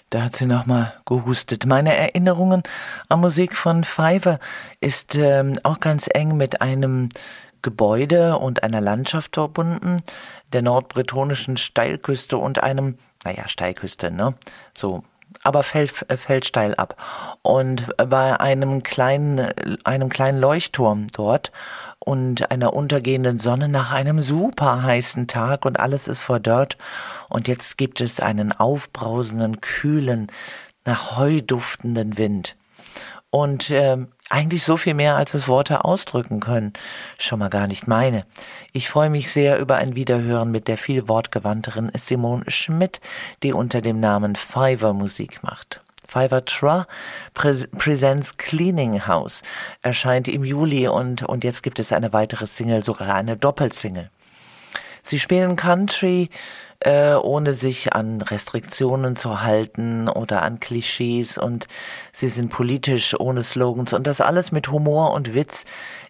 Da hat sie nochmal gehustet. Meine Erinnerungen an Musik von Fiverr ist auch ganz eng mit einem Gebäude und einer Landschaft verbunden, der nordbretonischen Steilküste und Steilküste, ne? So, aber fällt steil ab. Und bei einem kleinen Leuchtturm dort und einer untergehenden Sonne nach einem super heißen Tag und alles ist verdorrt. Und jetzt gibt es einen aufbrausenden, kühlen, nach Heu duftenden Wind. Und eigentlich so viel mehr, als es Worte ausdrücken können. Schon mal gar nicht meine. Ich freue mich sehr über ein Wiederhören mit der viel wortgewandteren Simone Schmidt, die unter dem Namen Fiverr Musik macht. Fiverr Tra Presents Cleaning House erscheint im Juli und jetzt gibt es eine weitere Single, sogar eine Doppelsingle. Sie spielen Country, ohne sich an Restriktionen zu halten oder an Klischees, und sie sind politisch ohne Slogans und das alles mit Humor und Witz,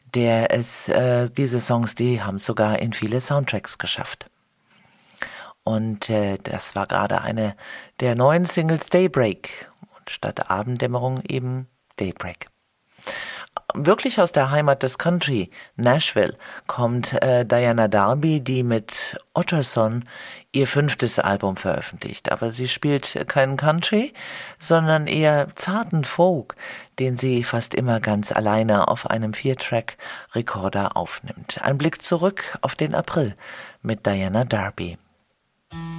diese Songs, die haben es sogar in viele Soundtracks geschafft. Und das war gerade eine der neuen Singles, Daybreak, und statt Abenddämmerung eben Daybreak. Wirklich aus der Heimat des Country, Nashville, kommt Diana Darby, die mit Otterson ihr 5. Album veröffentlicht. Aber sie spielt keinen Country, sondern eher zarten Folk, den sie fast immer ganz alleine auf einem 4-Track-Rekorder aufnimmt. Ein Blick zurück auf den April mit Diana Darby.